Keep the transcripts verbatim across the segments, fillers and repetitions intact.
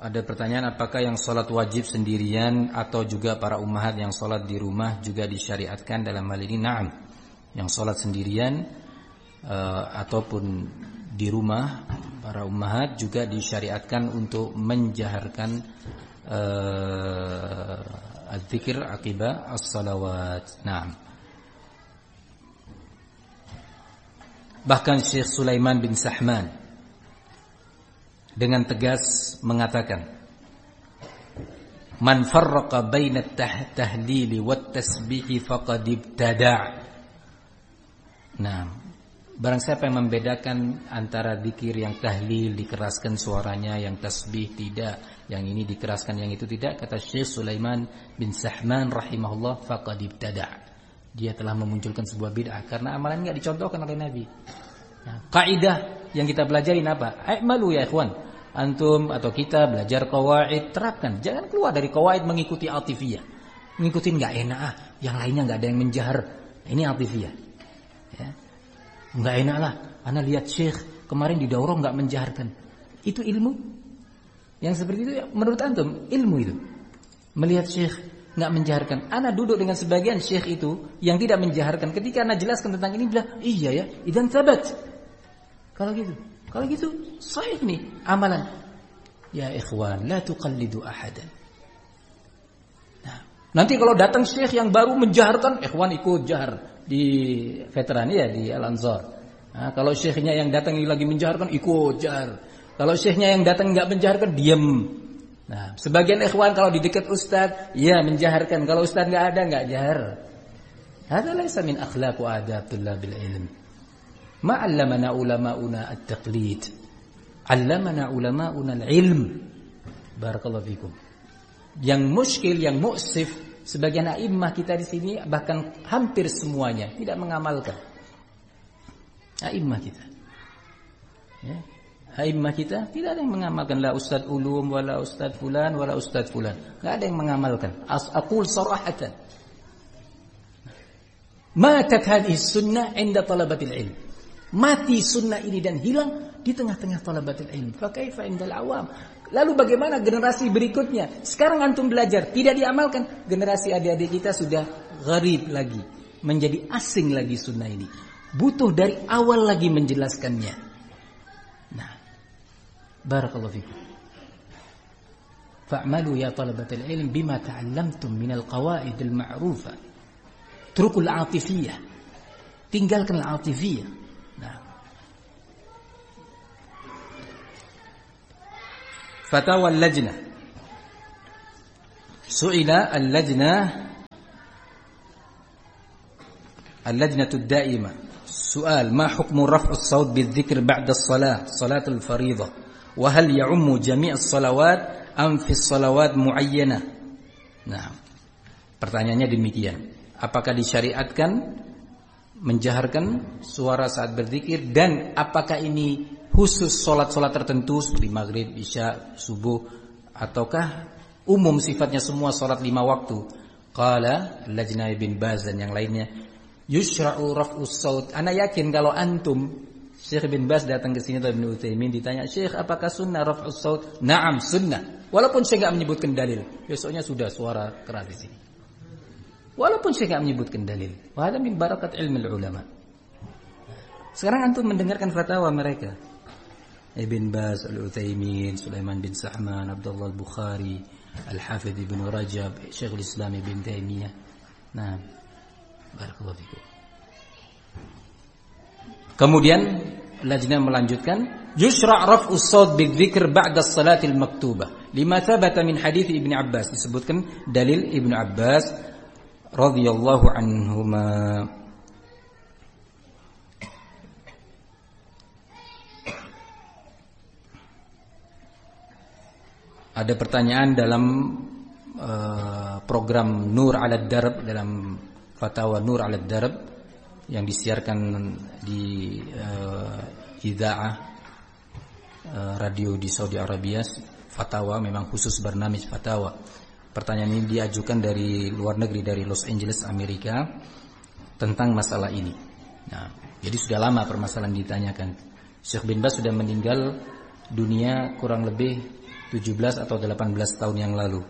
Ada pertanyaan, apakah yang sholat wajib sendirian atau juga para ummahat yang sholat di rumah juga disyariatkan dalam hal ini? Naam. Yang sholat sendirian uh, ataupun di rumah, para ummahat juga disyariatkan untuk menjaharkan uh, az-zikr akibat as-salawat. Naam. Bahkan Syekh Sulaiman bin Sahman dengan tegas mengatakan, man farraqa baina at-tahlili wat tasbih faqad ibtada'. Nah, barang siapa yang membedakan antara zikir yang tahlil dikeraskan suaranya, yang tasbih tidak, yang ini dikeraskan, yang itu tidak, kata Syekh Sulaiman bin Sahman rahimahullah, faqad ibtada'. Dia telah memunculkan sebuah bid'ah karena amalan enggak dicontohkan oleh Nabi. Nah, kaidah yang kita pelajarin apa? A'malu ya ikhwan. Antum atau kita belajar qawaid, terapkan. Jangan keluar dari qawaid mengikuti atifiyah. Ngikutin enggak enak ah, yang lainnya enggak ada yang menjahar. Ini atifiyah. Ya. Enggak enak lah. Ana lihat syekh kemarin di daurah enggak menjaharkan. Itu ilmu? Yang seperti itu menurut antum ilmu itu. Melihat syekh enggak menjaharkan. Ana duduk dengan sebagian syekh itu yang tidak menjaharkan. Ketika ana jelaskan tentang ini bilang, "Iya ya, idzan tsabat." Kalau gitu, kalau gitu sahih nih amalan. Ya ikhwan, la tuqallidu ahadan. Nah, nanti kalau datang syekh yang baru menjaharkan, ikhwan ikut jahar di veteran ya di Al-Ansar. Nah, kalau syekhnya yang datang lagi menjaharkan, ikut jahar. Kalau syekhnya yang datang enggak menjaharkan, diam. Nah, sebagian ikhwan kalau di dekat ustaz, ya menjaharkan. Kalau ustaz enggak ada, enggak jahar. Hada laysa min akhlaq wa adab tullabil ilm. Ma 'allamana ulama'una at-taqlid. 'Allamana ulama'una al-ilm. Barakallahu fikum. Yang muskil, yang mu'sif, sebagian a'immah kita di sini bahkan hampir semuanya tidak mengamalkan. A'immah kita. Ya. A'immah kita tidak ada yang mengamalkan, la ustaz ulum wala ustaz fulan wala ustaz fulan. Enggak ada yang mengamalkan. Aqul sarahatan. Matat hadhihi sunnah 'inda talabatil ilm. Mati sunnah ini dan hilang di tengah-tengah talabatul ilm. Fa kaifa indal awam? Lalu bagaimana generasi berikutnya? Sekarang antum belajar, tidak diamalkan. Generasi adik-adik kita sudah gharib lagi, menjadi asing lagi sunnah ini. Butuh dari awal lagi menjelaskannya. Nah, barakallahu fikum. Fa'malu ya talabatul ilm bima ta'allamtum minal qawaidil ma'rufah. Trukul atifiyah. Tinggalkan al-atifiyah. Fatawa al-lajnah. Su'ila al-lajnah al-lajnatu ad-da'imah. Soal, ma hukmu raf'u as-saut bil-dhikr ba'da as-salah, salatul fariidah? Wa hal ya'ummu jami' as-salawat am fi as-salawat mu'ayyanah? Nah, pertanyaannya demikian. Apakah disyariatkan menjaharkan suara saat berzikir, dan apakah ini khusus solat-solat tertentu seperti maghrib, isya, subuh, ataukah umum sifatnya semua solat lima waktu? Qala Lajnah bin Baz dan yang lainnya, yushra'u raf'us saut. Ana yakin kalau antum Syekh bin Baz datang ke sini atau Ibnu Utsaimin ditanya, "Syekh, apakah sunnah raf'us saut?" Naam, sunnah. Walaupun Syekh enggak menyebutkan dalil. Besoknya sudah suara keras di sini. Walaupun Syekh enggak menyebutkan dalil. Wa hada min barakat ilmi ulama. Sekarang antum mendengarkan fatwa mereka. Ibn Baz, Al-Utsaimin, Sulaiman bin Sahman, Abdullah Al-Bukhari, Al-Hafidh Ibn Rajab, Syekhul Islam Ibn Taimiyah. Nah, barakallahu fikum. Kemudian Lajnah melanjutkan, yushra' raf'us shaut bidzikr ba'da as-salatil maktubah. Lima thabata min hadits Ibnu Abbas, disebutkan dalil Ibnu Abbas radhiyallahu anhuma. Ada pertanyaan dalam uh, program Nur 'ala Darb, dalam fatwa Nur 'ala Darb yang disiarkan di uh, idza'ah uh, radio di Saudi Arabia. Fatwa memang khusus bernamij fatwa. Pertanyaan ini diajukan dari luar negeri, dari Los Angeles, Amerika, tentang masalah ini. Nah, jadi sudah lama permasalahan ditanyakan. Syekh bin Baz sudah meninggal dunia kurang lebih tujuh belas atau delapan belas tahun yang lalu.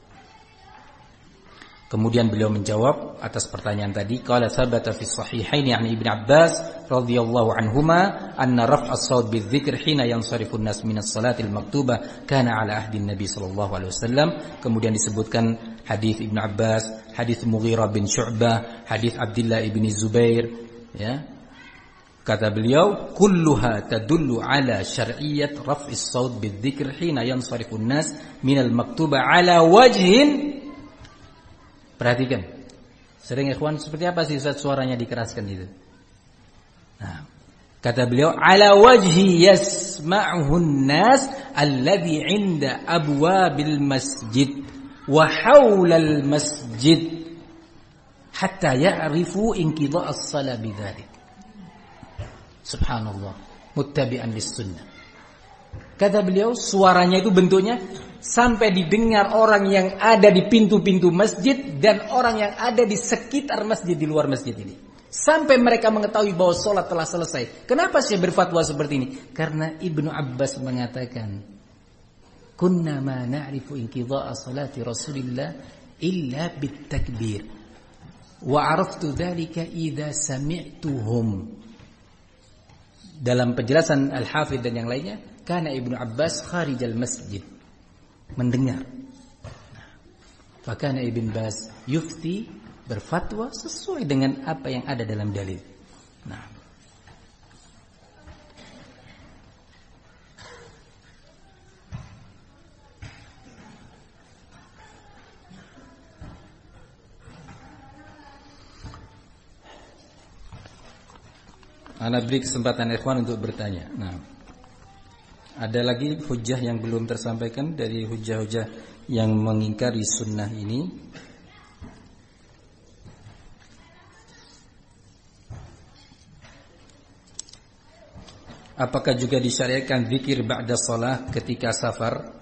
Kemudian beliau menjawab atas pertanyaan tadi, qala thabata fi sahihaini 'an Ibnu Abbas radhiyallahu anhuma anna raf'a as-saut bidzikr hina yansarifu an-nas min as-salati al-maktubah kana 'ala ahdi an-nabi sallallahu alaihi wasallam. Kemudian disebutkan hadis Ibnu Abbas, hadis Mughirah bin Syu'bah, hadis Abdullah bin Zubair, ya. Kata beliau, kulluha tadullu 'ala syar'iyyat raf'i as-saut bidzikr hina yansarifu an-nas min al-maktubah 'ala wajhin. Perhatikan, sering ikhwan seperti apa sih Ustaz suaranya dikeraskan itu? Nah, kata beliau, ala wajhi yasma'uhu an-nas alladhi 'inda abwabil masjid wa hawla al-masjid hatta ya'rifu inqidha' as-salah bidzalik. Subhanallah, muttabi'an lis-sunnah. Kata beliau, suaranya itu bentuknya sampai didengar orang yang ada di pintu-pintu masjid dan orang yang ada di sekitar masjid, di luar masjid ini. Sampai mereka mengetahui bahwa sholat telah selesai. Kenapa saya berfatwa seperti ini? Karena Ibnu Abbas mengatakan, kunna ma na'rifu inqidha'a salati Rasulillah illa bitakbir. Wa 'araftu dzalika idza sami'tuhum. Dalam penjelasan Al-Hafidz dan yang lainnya, karena Ibnu Abbas kharijal masjid, mendengar. Fakana Ibn Baz yufti, berfatwa sesuai dengan apa yang ada dalam dalil. Nah, ana beri kesempatan ikhwan untuk bertanya. Nah, ada lagi hujah yang belum tersampaikan dari hujah-hujah yang mengingkari sunnah ini. Apakah juga disyariatkan zikir ba'da shalah ketika safar?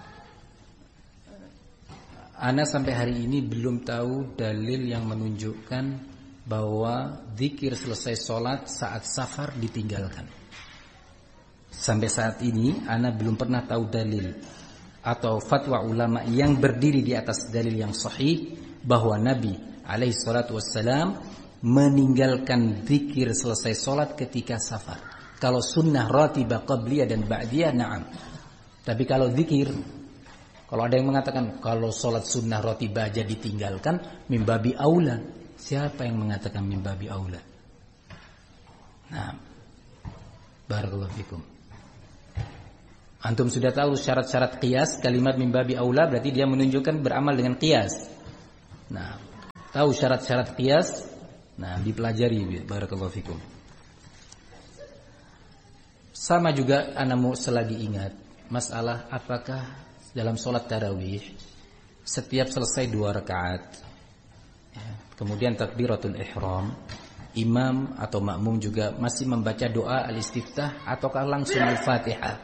Ana sampai hari ini belum tahu dalil yang menunjukkan bahwa zikir selesai sholat saat safar ditinggalkan. Sampai saat ini ana belum pernah tahu dalil atau fatwa ulama yang berdiri di atas dalil yang sahih bahwa Nabi alaihi salatu wassalam meninggalkan zikir selesai sholat ketika safar. Kalau sunnah ratibah qabliyah dan ba'diyah, na'am. Tapi kalau zikir, kalau ada yang mengatakan kalau sholat sunnah ratibah aja ditinggalkan, mimbabi aula. Siapa yang mengatakan mimbabi aula? Nah, barakallahu fikum. Antum sudah tahu syarat-syarat qiyas, kalimat mimbabi aula berarti dia menunjukkan beramal dengan qiyas. Nah, tahu syarat-syarat qiyas? Nah, dipelajari, barakallahu fikum. Sama juga ana mau selagi ingat masalah apakah dalam sholat tarawih setiap selesai dua rakaat, ya, kemudian takbiratul ihram, imam atau makmum juga masih membaca doa al-istiftah ataukah langsung al-fatihah?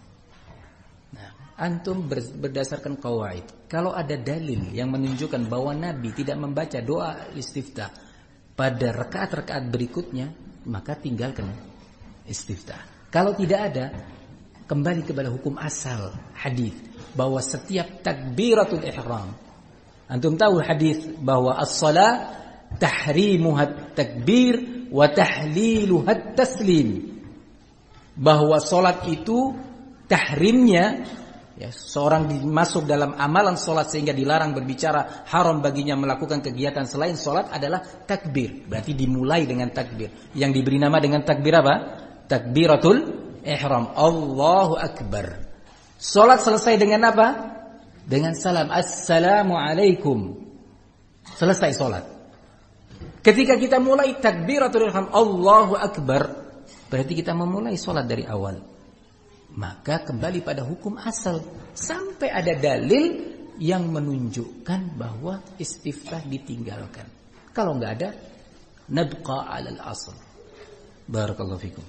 Antum berdasarkan qawaid, kalau ada dalil yang menunjukkan bahwa Nabi tidak membaca doa istiftah pada rakaat-rakaat berikutnya, maka tinggalkan istiftah. Kalau tidak ada, kembali kepada hukum asal hadis bahwa setiap takbiratul ihram, antum tahu hadis bahwa as-shalah tahrimuhat takbir wa tahliluhat taslim, bahwa salat itu tahrimnya, ya, seorang masuk dalam amalan sholat sehingga dilarang berbicara, haram baginya melakukan kegiatan selain sholat adalah takbir. Berarti dimulai dengan takbir. Yang diberi nama dengan takbir apa? Takbiratul ihram. Allahu Akbar. Sholat selesai dengan apa? Dengan salam. Assalamualaikum. Selesai sholat. Ketika kita mulai takbiratul ihram, Allahu Akbar, berarti kita memulai sholat dari awal. Maka kembali pada hukum asal sampai ada dalil yang menunjukkan bahwa istiftah ditinggalkan. Kalau enggak ada, nabqa 'alal asl. Barakallahu fikum.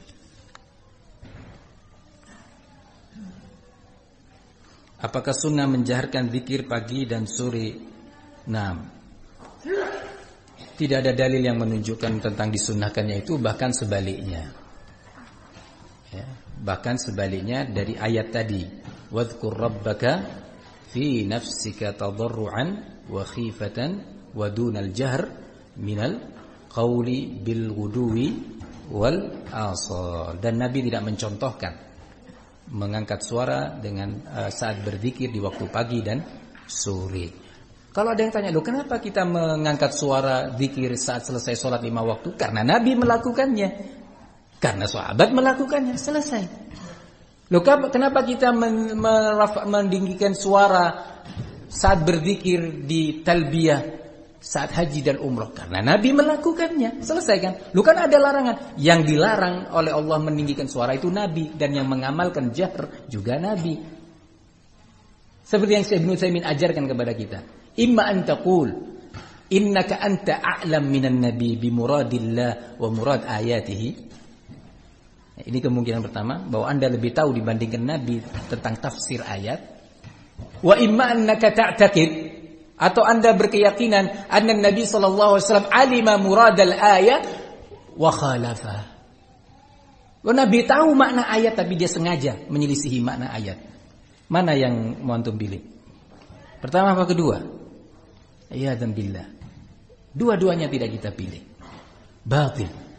Apakah sunnah menjaharkan zikir pagi dan sore? Nah, tidak ada dalil yang menunjukkan tentang disunnahkannya itu, bahkan sebaliknya. Ya. Bahkan sebaliknya dari ayat tadi, wadhkur rabbaka fi nafsika tadarruan wa khifatan wa dunal jahr minal qawli bil ghuduwi wal asal. Dan Nabi tidak mencontohkan mengangkat suara dengan uh, saat berzikir di waktu pagi dan sore. Kalau ada yang tanya, loh kenapa kita mengangkat suara zikir saat selesai sholat lima waktu? Karena Nabi melakukannya, karena sahabat melakukannya, selesai. Loh kenapa kita meninggikan suara saat berzikir di talbiyah saat haji dan umroh? Karena Nabi melakukannya, selesai kan? Loh kan ada larangan. Yang dilarang oleh Allah meninggikan suara itu Nabi, dan yang mengamalkan jahr juga Nabi. Seperti yang Syekh Ibnu Utsaimin ajarkan kepada kita. Imma an taqul innaka anta a'lam minan nabi bi muradillah wa murad ayatihi. Ini kemungkinan pertama, bahwa Anda lebih tahu dibandingkan Nabi tentang tafsir ayat. Wa imma annaka ta'taqid, atau Anda berkeyakinan anna Nabi sallallahu alaihi wasallam alima muradal ayat wa khalafa. Wa Nabi tahu makna ayat tapi dia sengaja menyelisihi makna ayat. Mana yang mau antum pilih? Pertama apa kedua? Ya dan billah. Dua-duanya tidak kita pilih. Batil.